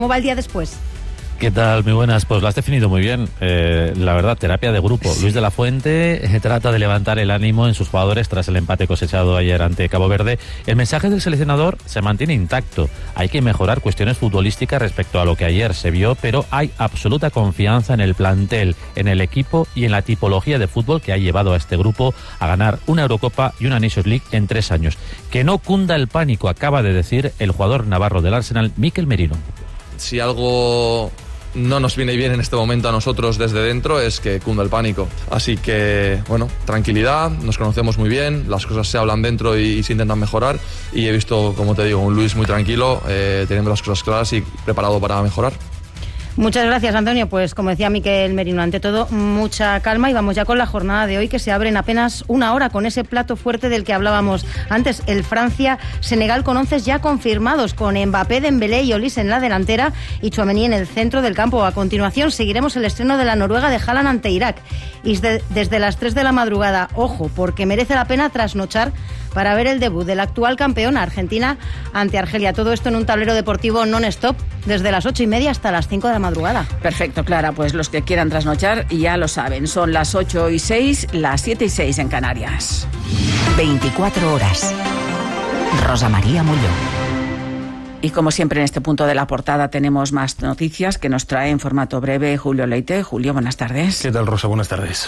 ¿Cómo va el día después? ¿Qué tal? Muy buenas. Pues lo has definido muy bien. La verdad, terapia de grupo. Luis de la Fuente trata de levantar el ánimo en sus jugadores tras el empate cosechado ayer ante Cabo Verde. El mensaje del seleccionador se mantiene intacto. Hay que mejorar cuestiones futbolísticas respecto a lo que ayer se vio, pero hay absoluta confianza en el plantel, en el equipo y en la tipología de fútbol que ha llevado a este grupo a ganar una Eurocopa y una Nations League en 3 años. Que no cunda el pánico, acaba de decir el jugador navarro del Arsenal, Mikel Merino. Si algo no nos viene bien en este momento a nosotros desde dentro es que cunda el pánico. Así que, bueno, tranquilidad, nos conocemos muy bien, las cosas se hablan dentro y se intentan mejorar. Y he visto, como te digo, un Luis muy tranquilo, teniendo las cosas claras y preparado para mejorar. Muchas gracias, Antonio. Pues como decía Mikel Merino, ante todo, mucha calma y vamos ya con la jornada de hoy, que se abre en apenas una hora con ese plato fuerte del que hablábamos antes, el Francia-Senegal, con 11 ya confirmados, con Mbappé, Dembélé y Olise en la delantera y Tchouaméni en el centro del campo. A continuación seguiremos el estreno de la Noruega de Haaland ante Irak y desde las 3 de la madrugada, ojo, porque merece la pena trasnochar para ver el debut del actual campeón, Argentina ante Argelia. Todo esto en un tablero deportivo non-stop desde las 8:30 hasta las 5 de la madrugada. Perfecto, Clara, pues los que quieran trasnochar ya lo saben, son las 8:06, las 7:06 en Canarias. 24 horas. Rosa María Mulló. Y como siempre en este punto de la portada tenemos más noticias que nos trae en formato breve Julio Leite. Julio, buenas tardes. ¿Qué tal, Rosa? Buenas tardes.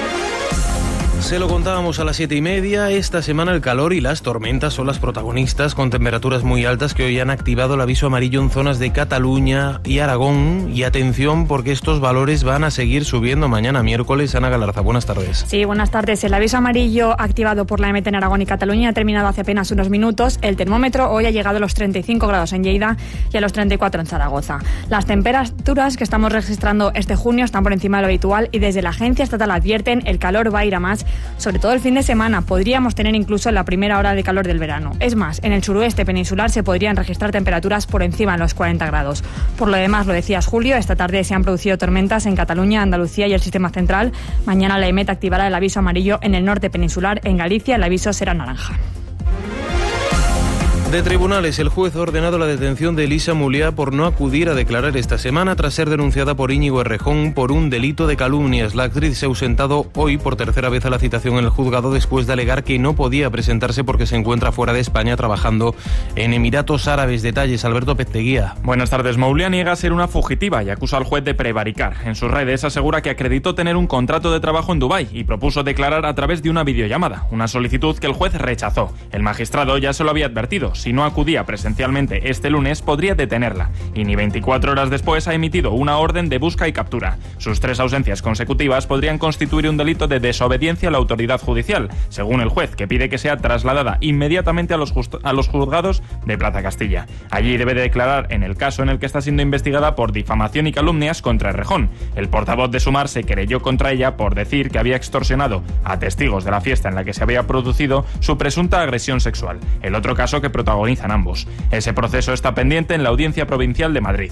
Se lo contábamos a las 7:30, esta semana el calor y las tormentas son las protagonistas, con temperaturas muy altas que hoy han activado el aviso amarillo en zonas de Cataluña y Aragón. Y atención, porque estos valores van a seguir subiendo mañana miércoles. Ana Galarza, buenas tardes. Sí, buenas tardes. El aviso amarillo activado por la EMET en Aragón y Cataluña ha terminado hace apenas unos minutos. El termómetro hoy ha llegado a los 35 grados en Lleida y a los 34 en Zaragoza. Las temperaturas que estamos registrando este junio están por encima de lo habitual y desde la Agencia Estatal advierten el calor va a ir a más. Sobre todo el fin de semana, podríamos tener incluso la primera hora de calor del verano. Es más, en el suroeste peninsular se podrían registrar temperaturas por encima de los 40 grados. Por lo demás, lo decías, Julio, esta tarde se han producido tormentas en Cataluña, Andalucía y el sistema central. Mañana la EMET activará el aviso amarillo en el norte peninsular. En Galicia el aviso será naranja. De tribunales, el juez ha ordenado la detención de Elisa Muliá por no acudir a declarar esta semana tras ser denunciada por Íñigo Errejón por un delito de calumnias. La actriz se ha ausentado hoy por tercera vez a la citación en el juzgado después de alegar que no podía presentarse porque se encuentra fuera de España trabajando en Emiratos Árabes. Detalles, Alberto Pezteguía. Buenas tardes. Muliá niega ser una fugitiva y acusa al juez de prevaricar. En sus redes asegura que acreditó tener un contrato de trabajo en Dubái y propuso declarar a través de una videollamada, una solicitud que el juez rechazó. El magistrado ya se lo había advertido. Si no acudía presencialmente este lunes, podría detenerla. Y ni 24 horas después ha emitido una orden de busca y captura. Sus 3 ausencias consecutivas podrían constituir un delito de desobediencia a la autoridad judicial, según el juez, que pide que sea trasladada inmediatamente a los juzgados de Plaza Castilla. Allí debe de declarar en el caso en el que está siendo investigada por difamación y calumnias contra Errejón. El portavoz de Sumar se querelló contra ella por decir que había extorsionado a testigos de la fiesta en la que se había producido su presunta agresión sexual. El otro caso que protagonizan ambos. Ese proceso está pendiente en la Audiencia Provincial de Madrid.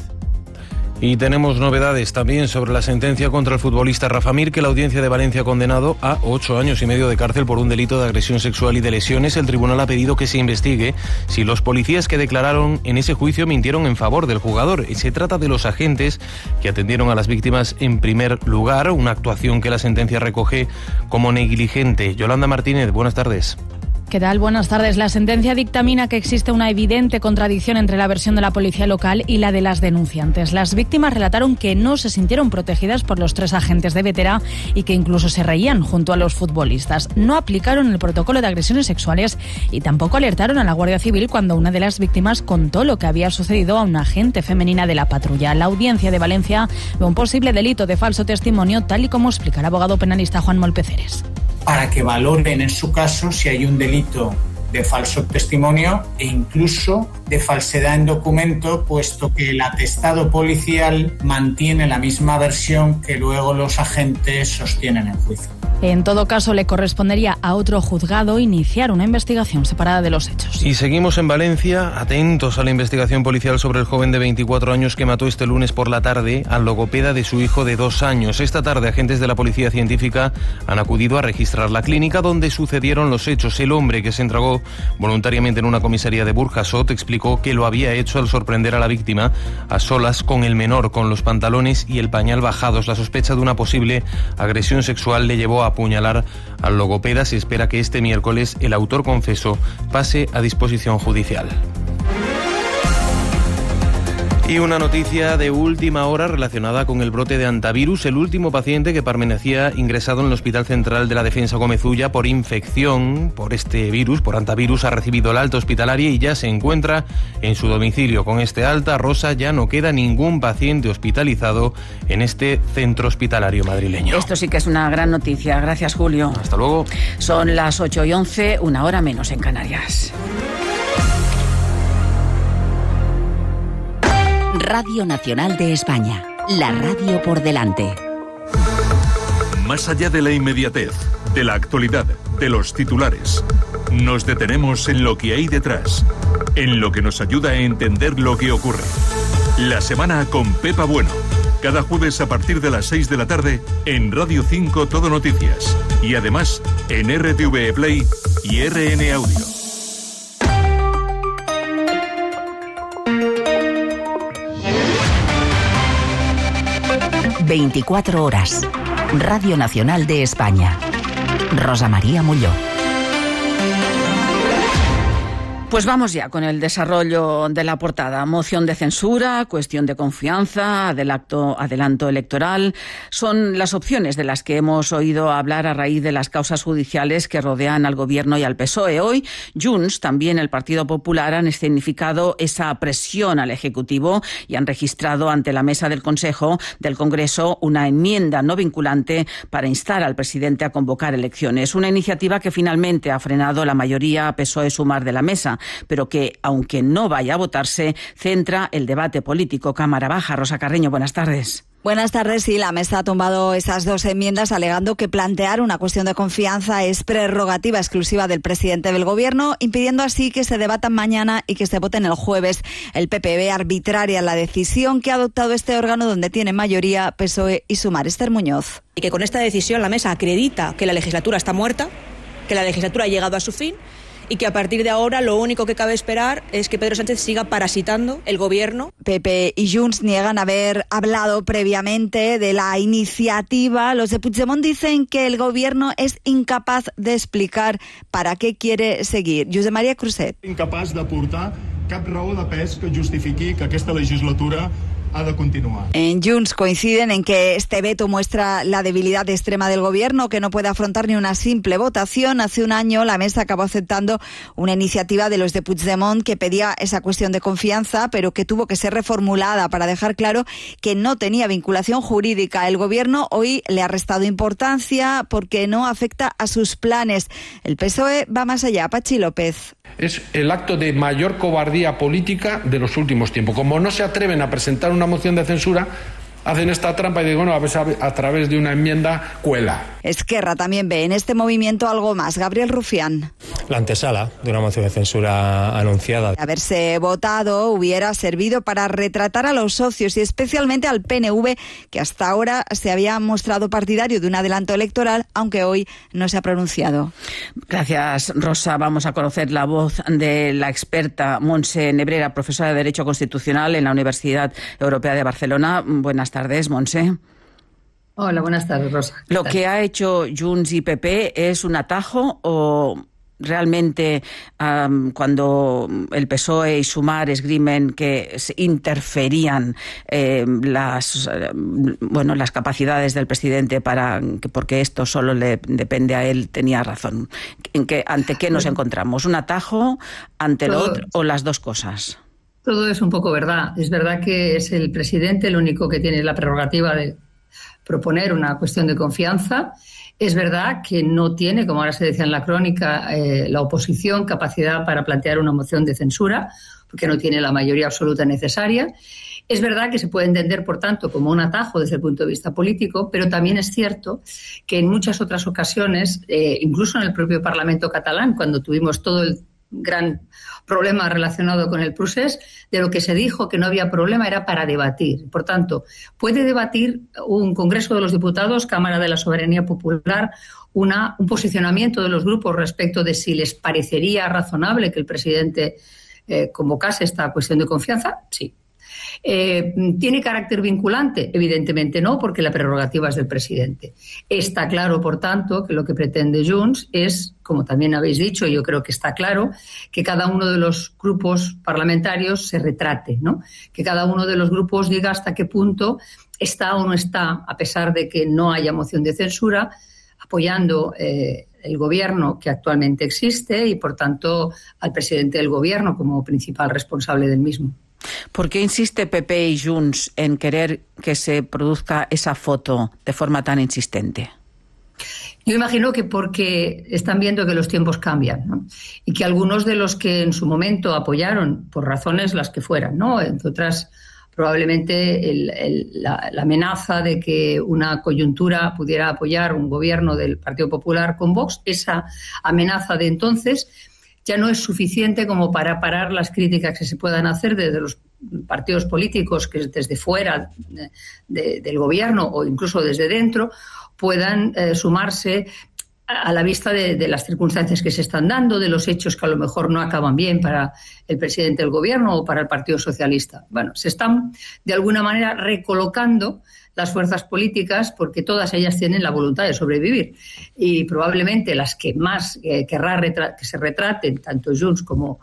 Y tenemos novedades también sobre la sentencia contra el futbolista Rafa Mir, que la Audiencia de Valencia ha condenado a 8 años y medio de cárcel por un delito de agresión sexual y de lesiones. El tribunal ha pedido que se investigue si los policías que declararon en ese juicio mintieron en favor del jugador. Se trata de los agentes que atendieron a las víctimas en primer lugar, una actuación que la sentencia recoge como negligente. Yolanda Martínez, buenas tardes. ¿Qué tal? Buenas tardes. La sentencia dictamina que existe una evidente contradicción entre la versión de la policía local y la de las denunciantes. Las víctimas relataron que no se sintieron protegidas por los 3 agentes de Vetera y que incluso se reían junto a los futbolistas. No aplicaron el protocolo de agresiones sexuales y tampoco alertaron a la Guardia Civil cuando una de las víctimas contó lo que había sucedido a una agente femenina de la patrulla. La Audiencia de Valencia ve un posible delito de falso testimonio, tal y como explica el abogado penalista Juan Molpeceres. Para que valoren en su caso si hay un delito de falso testimonio e incluso de falsedad en documento, puesto que el atestado policial mantiene la misma versión que luego los agentes sostienen en juicio. En todo caso, le correspondería a otro juzgado iniciar una investigación separada de los hechos. Y seguimos en Valencia, atentos a la investigación policial sobre el joven de 24 años que mató este lunes por la tarde al logopeda de su hijo de 2 años. Esta tarde, agentes de la Policía Científica han acudido a registrar la clínica donde sucedieron los hechos. El hombre, que se entregó voluntariamente en una comisaría de Burjasot, explicó que lo había hecho al sorprender a la víctima a solas con el menor, con los pantalones y el pañal bajados. La sospecha de una posible agresión sexual le llevó a apuñalar al logopeda. Se espera que este miércoles el autor confeso pase a disposición judicial. Y una noticia de última hora relacionada con el brote de hantavirus. El último paciente que permanecía ingresado en el Hospital Central de la Defensa Gómez Ulla por infección por este virus, por hantavirus, ha recibido el alta hospitalaria y ya se encuentra en su domicilio. Con este alta, Rosa, ya no queda ningún paciente hospitalizado en este centro hospitalario madrileño. Esto sí que es una gran noticia. Gracias, Julio. Hasta luego. Son las 8:11, una hora menos en Canarias. Radio Nacional de España, la radio por delante. Más allá de la inmediatez, de la actualidad, de los titulares, nos detenemos en lo que hay detrás, en lo que nos ayuda a entender lo que ocurre. La semana con Pepa Bueno, cada jueves a partir de las 6 de la tarde en Radio 5 Todo Noticias y además en RTV Play y RN Audio. 24 horas. Radio Nacional de España. Rosa María Mulló. Pues vamos ya con el desarrollo de la portada. Moción de censura, cuestión de confianza, adelanto electoral. Son las opciones de las que hemos oído hablar a raíz de las causas judiciales que rodean al Gobierno y al PSOE. Hoy, Junts, también el Partido Popular, han escenificado esa presión al Ejecutivo y han registrado ante la mesa del Consejo del Congreso una enmienda no vinculante para instar al presidente a convocar elecciones. Una iniciativa que finalmente ha frenado la mayoría PSOE-Sumar de la mesa, pero que, aunque no vaya a votarse, centra el debate político. Cámara Baja. Rosa Carreño, buenas tardes. Buenas tardes. Sí, la mesa ha tumbado esas dos enmiendas alegando que plantear una cuestión de confianza es prerrogativa exclusiva del presidente del Gobierno, impidiendo así que se debatan mañana y que se voten el jueves. El PP ve arbitraria la decisión que ha adoptado este órgano donde tiene mayoría PSOE y Sumar. Esther Muñoz. Y que con esta decisión la mesa acredita que la legislatura está muerta, que la legislatura ha llegado a su fin, y que a partir de ahora lo único que cabe esperar es que Pedro Sánchez siga parasitando el Gobierno. PP y Junts niegan haber hablado previamente de la iniciativa. Los de Puigdemont dicen que el Gobierno es incapaz de explicar para qué quiere seguir. Josep María Cruzet. Incapaz de aportar cap raó de pes que justifiqui que aquesta legislatura ha de continuar. En Junts coinciden en que este veto muestra la debilidad extrema del Gobierno, que no puede afrontar ni una simple votación. Hace un año la mesa acabó aceptando una iniciativa de los de Puigdemont que pedía esa cuestión de confianza, pero que tuvo que ser reformulada para dejar claro que no tenía vinculación jurídica. El Gobierno hoy le ha restado importancia porque no afecta a sus planes. El PSOE va más allá. Pachi López. Es el acto de mayor cobardía política de los últimos tiempos. Como no se atreven a presentar una moción de censura, hacen esta trampa y digo, bueno, a ver, a través de una enmienda cuela. Esquerra también ve en este movimiento algo más. Gabriel Rufián. La antesala de una moción de censura anunciada. Haberse votado hubiera servido para retratar a los socios y especialmente al PNV, que hasta ahora se había mostrado partidario de un adelanto electoral, aunque hoy no se ha pronunciado. Gracias, Rosa. Vamos a conocer la voz de la experta Montse Nebrera, profesora de Derecho Constitucional en la Universidad Europea de Barcelona. Buenas tardes, Montse. Hola, buenas tardes, Rosa. ¿Lo que ha hecho Junts y PP es un atajo o realmente cuando el PSOE y Sumar esgrimen que se interferían las capacidades del presidente porque esto solo le depende a él, tenía razón? ¿Ante qué nos encontramos? ¿Un atajo ante el otro o las dos cosas? Todo es un poco verdad. Es verdad que es el presidente el único que tiene la prerrogativa de proponer una cuestión de confianza. Es verdad que no tiene, como ahora se decía en la crónica, la oposición capacidad para plantear una moción de censura, porque no tiene la mayoría absoluta necesaria. Es verdad que se puede entender, por tanto, como un atajo desde el punto de vista político, pero también es cierto que en muchas otras ocasiones, incluso en el propio Parlamento catalán, cuando tuvimos todo el gran problema relacionado con el procés, de lo que se dijo que no había problema era para debatir. Por tanto, puede debatir un Congreso de los Diputados, Cámara de la Soberanía Popular, un posicionamiento de los grupos respecto de si les parecería razonable que el presidente convocase esta cuestión de confianza. Sí. ¿Tiene carácter vinculante? Evidentemente no, porque la prerrogativa es del presidente. Está claro, por tanto, que lo que pretende Junts es, como también habéis dicho, yo creo que está claro, que cada uno de los grupos parlamentarios se retrate, ¿no? Que cada uno de los grupos diga hasta qué punto está o no está, a pesar de que no haya moción de censura, apoyando el gobierno que actualmente existe y, por tanto, al presidente del gobierno como principal responsable del mismo. ¿Por qué insiste PP y Junts en querer que se produzca esa foto de forma tan insistente? Yo imagino que porque están viendo que los tiempos cambian, ¿no? Y que algunos de los que en su momento apoyaron, por razones las que fueran, ¿no? Entre otras, probablemente la amenaza de que una coyuntura pudiera apoyar un gobierno del Partido Popular con Vox, esa amenaza de entonces ya no es suficiente como para parar las críticas que se puedan hacer desde los partidos políticos que desde fuera del gobierno o incluso desde dentro puedan sumarse a la vista de las circunstancias que se están dando, de los hechos que a lo mejor no acaban bien para el presidente del gobierno o para el Partido Socialista. Bueno, se están de alguna manera recolocando las fuerzas políticas porque todas ellas tienen la voluntad de sobrevivir y probablemente las que más querrá que se retraten, tanto Junts como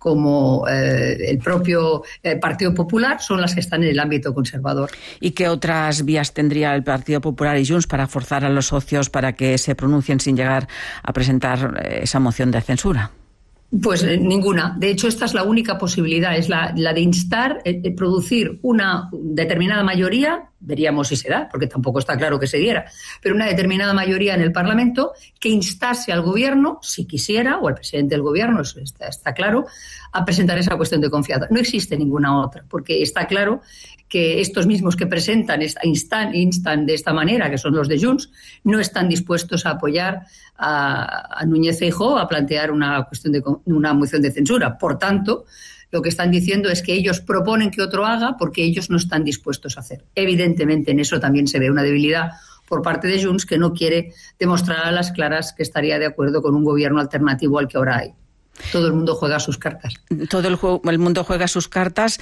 el propio Partido Popular, son las que están en el ámbito conservador. ¿Y qué otras vías tendría el Partido Popular y Junts para forzar a los socios para que se pronuncien sin llegar a presentar esa moción de censura? Pues ninguna. De hecho, esta es la única posibilidad, es la de instar, producir una determinada mayoría, veríamos si se da, porque tampoco está claro que se diera, pero una determinada mayoría en el Parlamento que instase al Gobierno, si quisiera, o al presidente del Gobierno, eso está claro, a presentar esa cuestión de confianza. No existe ninguna otra, porque está claro que estos mismos que presentan, instan de esta manera, que son los de Junts, no están dispuestos a apoyar a Núñez Feijóo a plantear una moción de censura. Por tanto, lo que están diciendo es que ellos proponen que otro haga porque ellos no están dispuestos a hacer. Evidentemente, en eso también se ve una debilidad por parte de Junts, que no quiere demostrar a las claras que estaría de acuerdo con un gobierno alternativo al que ahora hay. Todo el mundo juega sus cartas. Todo el mundo juega sus cartas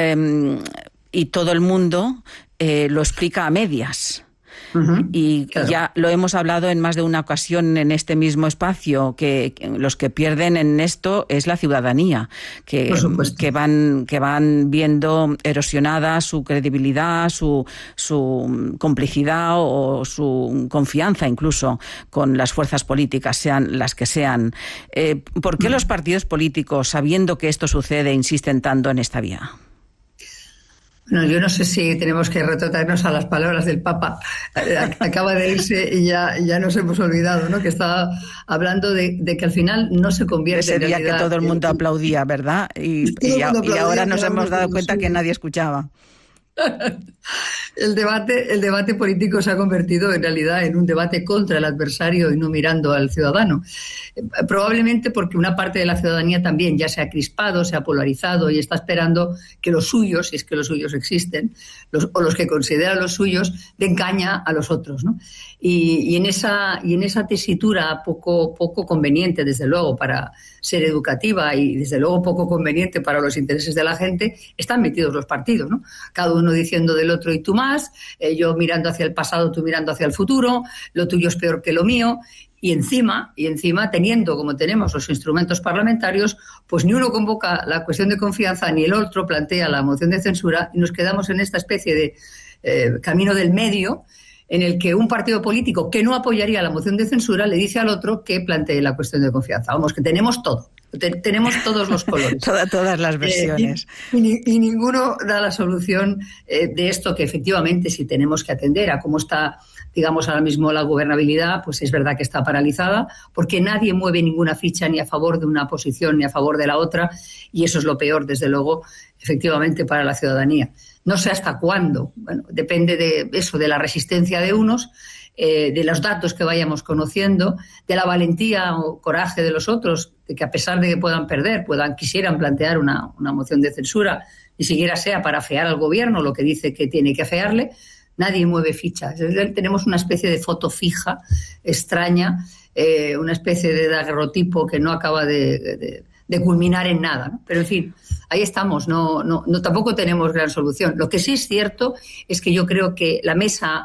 y todo el mundo lo explica a medias. Y claro, ya lo hemos hablado en más de una ocasión en este mismo espacio, que los que pierden en esto es la ciudadanía, que van viendo erosionada su credibilidad, su complicidad o su confianza incluso con las fuerzas políticas, sean las que sean. ¿Por qué los partidos políticos, sabiendo que esto sucede, insisten tanto en esta vía? No, yo no sé si tenemos que retrotraernos a las palabras del Papa. Acaba de irse y ya nos hemos olvidado, ¿no? Que estaba hablando de que al final no se convierte en realidad. Ese día que todo el mundo aplaudía, ¿verdad? Y ahora nos hemos dado cuenta que nadie escuchaba. El debate político se ha convertido en realidad en un debate contra el adversario y no mirando al ciudadano. Probablemente porque una parte de la ciudadanía también ya se ha crispado, se ha polarizado y está esperando que los suyos, si es que los suyos existen, o los que consideran los suyos, den caña a los otros, ¿no? Y en esa tesitura poco conveniente, desde luego, para ser educativa y desde luego poco conveniente para los intereses de la gente, están metidos los partidos, ¿no? Cada uno diciendo del otro y tú más, yo mirando hacia el pasado, tú mirando hacia el futuro, lo tuyo es peor que lo mío. Y encima, teniendo como tenemos los instrumentos parlamentarios, pues ni uno convoca la cuestión de confianza ni el otro plantea la moción de censura y nos quedamos en esta especie de camino del medio en el que un partido político que no apoyaría la moción de censura le dice al otro que plantee la cuestión de confianza. Vamos, que tenemos todo. Tenemos todos los colores. Todas las versiones. Y ninguno da la solución de esto que efectivamente si tenemos que atender a cómo está, digamos, ahora mismo la gobernabilidad, pues es verdad que está paralizada porque nadie mueve ninguna ficha ni a favor de una posición ni a favor de la otra y eso es lo peor, desde luego, efectivamente, para la ciudadanía. No sé hasta cuándo. Bueno, depende de eso, de la resistencia de unos, de los datos que vayamos conociendo, de la valentía o coraje de los otros, de que a pesar de que puedan perder, quisieran plantear una moción de censura, ni siquiera sea para afear al gobierno lo que dice que tiene que afearle. Nadie mueve fichas. Tenemos una especie de foto fija, extraña, una especie de daguerrotipo que no acaba de culminar en nada, ¿no? Pero en fin, ahí estamos, no tampoco tenemos gran solución. Lo que sí es cierto es que yo creo que la mesa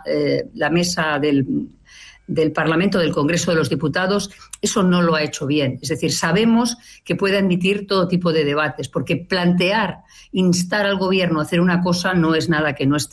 del Parlamento, del Congreso de los Diputados, eso no lo ha hecho bien. Es decir, sabemos que puede admitir todo tipo de debates, porque instar al gobierno a hacer una cosa no es nada que no esté